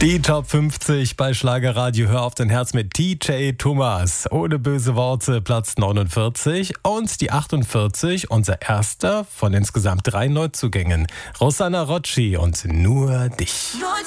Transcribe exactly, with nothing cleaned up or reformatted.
Die Top fünfzig bei Schlagerradio Hör auf dein Herz mit D J Thomas. Ohne böse Worte, Platz neunundvierzig. Und die achtundvierzig, unser erster von insgesamt drei Neuzugängen. Rosanna Rocci und Nur dich.